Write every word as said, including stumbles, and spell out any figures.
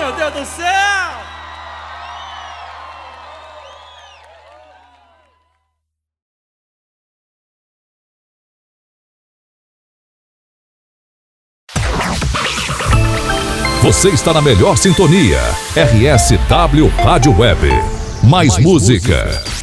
meu Deus do céu! Você está na melhor sintonia. R S W Rádio Web. Mais, Mais música. música.